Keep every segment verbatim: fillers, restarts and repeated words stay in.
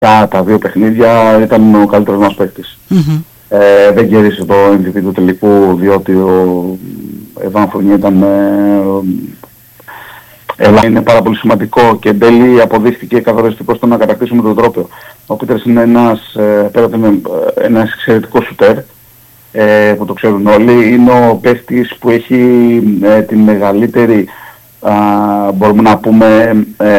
τα, τα δύο παιχνίδια ήταν ο καλύτερος μας παίκτης. Mm-hmm. Ε, δεν κέρδισε το εμ βι πι του τελικού, διότι ο Εβάν Φουρνιέ ήταν... Ε, ε, είναι πάρα πολύ σημαντικό και εν τέλει αποδείχθηκε καθοριστικό στο να κατακτήσουμε τον τρόπο. Ο Πίτερς είναι ένας, ε, πέρα από ένας εξαιρετικός σουτέρ, ε, που το ξέρουν όλοι. Είναι ο παίκτης που έχει ε, την μεγαλύτερη, α, μπορούμε να πούμε, ε,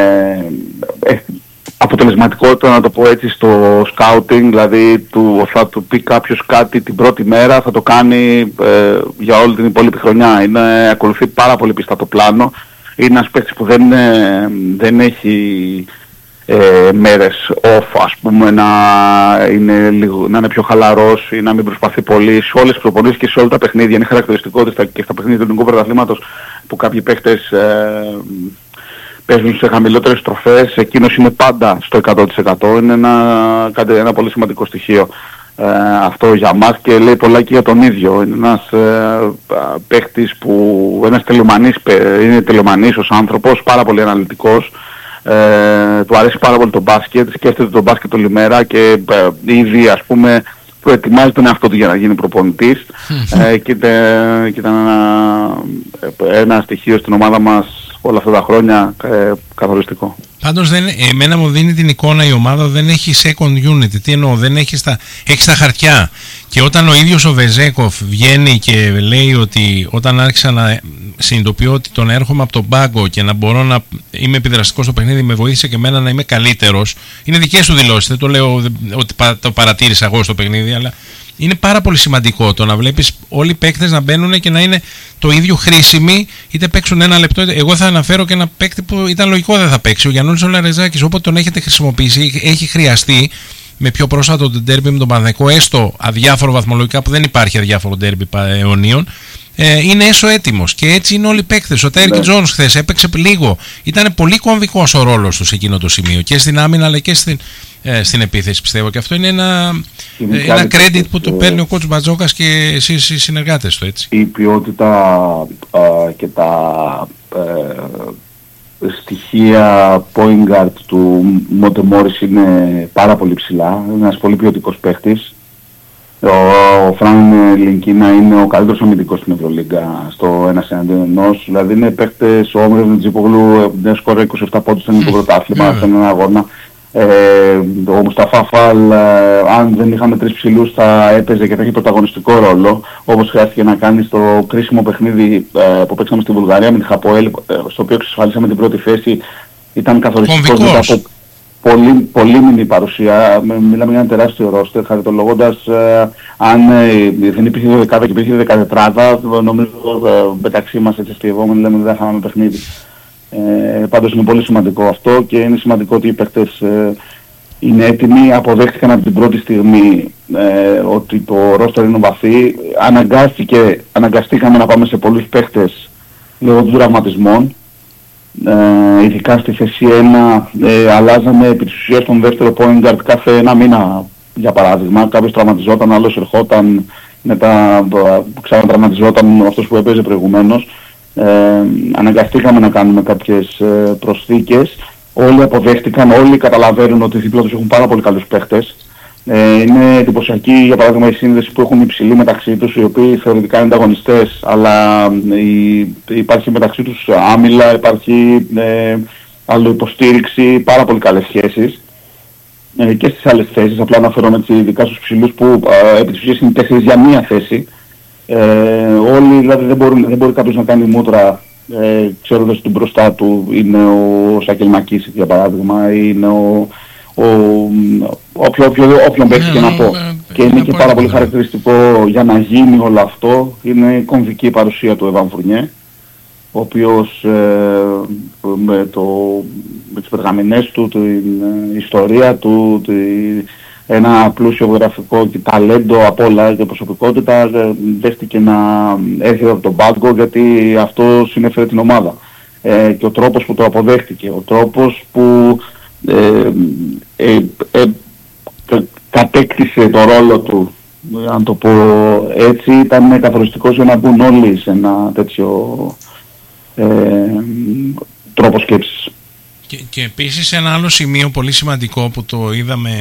ε, αποτελεσματικότητα, να το πω έτσι, στο scouting, δηλαδή του, θα του πει κάποιος κάτι την πρώτη μέρα, θα το κάνει ε, για όλη την υπόλοιπη χρονιά. Είναι, ακολουθεί πάρα πολύ πιστά το πλάνο. Είναι ένας παίκτης που δεν, ε, δεν έχει ε, μέρες off, ας πούμε, να είναι, λίγο, να είναι πιο χαλαρός ή να μην προσπαθεί πολύ σε όλες τις προπονήσεις και σε όλα τα παιχνίδια. Είναι χαρακτηριστικό και στα παιχνίδια του ελληνικού πρωταθλήματος που κάποιοι παίκτες ε, παίζουν σε χαμηλότερες στροφές, εκείνος είναι πάντα στο εκατό τοις εκατό. Είναι ένα, ένα πολύ σημαντικό στοιχείο ε, αυτό για μας και λέει πολλά και για τον ίδιο. Είναι ένας ε, παίχτης που ένας τελειομανής, είναι τελειομανής ως άνθρωπος, πάρα πολύ αναλυτικός, ε, του αρέσει πάρα πολύ το μπάσκετ, σκέφτεται το μπάσκετ όλη μέρα και ε, ήδη, ας πούμε, προετοιμάζει τον εαυτό του για να γίνει προπονητής ε, και, και ήταν ένα, ένα στοιχείο στην ομάδα μας όλα αυτά τα χρόνια ε, καθοριστικό. Πάντως δεν, εμένα μου δίνει την εικόνα η ομάδα δεν έχει second unit. Τι εννοώ, δεν έχει στα, έχει στα χαρτιά. Και όταν ο ίδιος ο Βεζέκοφ βγαίνει και λέει ότι όταν άρχισα να συνειδητοποιώ ότι τον έρχομαι από τον πάγκο και να μπορώ να είμαι επιδραστικός στο παιχνίδι, με βοήθησε και εμένα να είμαι καλύτερος. Είναι δικές του δηλώσεις, δεν το λέω ότι το παρατήρησα εγώ στο παιχνίδι, αλλά είναι πάρα πολύ σημαντικό το να βλέπεις όλοι οι παίκτες να μπαίνουν και να είναι το ίδιο χρήσιμοι, είτε παίξουν ένα λεπτό. Εγώ θα αναφέρω και ένα παίκτη που ήταν λογικό δεν θα παίξει. Ο Γιαννούλης ο Λαρεζάκης, όποτε τον έχετε χρησιμοποιήσει, έχει χρειαστεί με πιο πρόσφατο το ντέρμπι με τον Παναθηναϊκό, έστω αδιάφορο βαθμολογικά, που δεν υπάρχει αδιάφορο ντέρμπι αιωνίων, ε, είναι έσω έτοιμος. Και έτσι είναι όλοι οι παίκτες. Ο Τάιρκ Τζόνς χθες έπαιξε λίγο. Ήταν πολύ κομβικός ο ρόλος του σε εκείνο το σημείο, και στην άμυνα αλλά και στην, ε, στην επίθεση, πιστεύω. Και αυτό είναι ένα, ε, ένα credit που το παίρνει ο coach Μπατζόκας και εσείς οι συνεργάτες του. Έτσι. Η ποιότητα α, και τα ε, στοιχεία point guard του Μοντε Μόρις είναι πάρα πολύ ψηλά. Είναι ένας πολύ ποιοτικός παίχτης. Ο Φραν Λινκίνα είναι ο καλύτερος αμυντικός στην Ευρωλίγκα στο ένας εναντίον ενός. Δηλαδή είναι παίχτες, ο Όμηρος Νετζίπογλου σκόρε είκοσι επτά πόντους στο ελληνικό πρωτάθλημα σε έναν αγώνα. Ε, ο Μουσταφά Φαλ, ε, αν δεν είχαμε τρεις ψηλούς, θα έπαιζε και θα έχει πρωταγωνιστικό ρόλο, όπως χρειάστηκε να κάνει στο κρίσιμο παιχνίδι ε, που παίξαμε στη Βουλγαρία με τη Χαποέλ, ε, στο οποίο εξασφαλίσαμε την πρώτη θέση. Ήταν καθοριστικός μετά από πολύ, πολύ μινή παρουσία. Μιλάμε για ένα τεράστιο ρόστερ, χαριτολογώντας ε, αν ε, δεν υπήρχε δεκάδα και υπήρχε δεκατετράδα, νομίζω ε, μεταξύ μας έτσι αστειευόμενοι λέμε ότι δεν θα είχαμε παιχνίδι. Ε, πάντως είναι πολύ σημαντικό αυτό και είναι σημαντικό ότι οι παίκτες ε, είναι έτοιμοι, αποδέχτηκαν από την πρώτη στιγμή ε, ότι το ρόστερ είναι βαθύ. Αναγκάστηκε, αναγκαστήκαμε να πάμε σε πολλούς παίκτες λόγω των τραυματισμών. Ε, ειδικά στη θέση ένα ε, αλλάζαμε επί της ουσίας τον δεύτερο point guard κάθε ένα μήνα, για παράδειγμα. Κάποιος τραυματιζόταν, άλλος ερχόταν, μετά ξανατραυματιζόταν αυτός που έπαιζε προηγουμένως. Ε, αναγκαστήκαμε να κάνουμε κάποιες ε, προσθήκες. Όλοι αποδέχτηκαν, όλοι καταλαβαίνουν ότι δίπλα τους έχουν πάρα πολύ καλούς παίχτες. Ε, είναι εντυπωσιακή, για παράδειγμα, η σύνδεση που έχουν υψηλή μεταξύ τους, οι οποίοι θεωρητικά είναι ανταγωνιστές, αλλά η, υπάρχει μεταξύ τους άμυλα, υπάρχει ε, αλλοϊποστήριξη, πάρα πολύ καλές σχέσεις. Ε, και στις άλλες θέσεις, απλά αναφέρομαι ειδικά στους ψηλούς που ε, επί της ουσίας είναι τέσσερις για μία θέση. Ε, όλοι, δηλαδή δεν, μπορούν, δεν μπορεί κάποιος να κάνει μούτρα ε, ξέροντας ότι μπροστά του είναι ο Σάκελ Μακής, για παράδειγμα, ή είναι ο, ο, όποιο, όποιο, όποιον παίξει και να πω. Και είναι και πάρα πολύ χαρακτηριστικό για να γίνει όλο αυτό, είναι η κομβική παρουσία του Εβάν Φουρνιέ, ο οποίος ε, με, το, με τις περγαμηνές του, την ιστορία του, τη, ένα πλούσιο γραφικό και ταλέντο απ' όλα και προσωπικότητα, δέχτηκε να έρχεται από τον πάγκο γιατί αυτό συνέφερε την ομάδα. Ε, και ο τρόπος που το αποδέχτηκε, ο τρόπος που ε, ε, ε, κα, κατέκτησε το ρόλο του, αν το πω έτσι, ήταν καθοριστικός για να μπουν όλοι σε ένα τέτοιο ε, τρόπο σκέψης. Και, και επίσης ένα άλλο σημείο πολύ σημαντικό που το είδαμε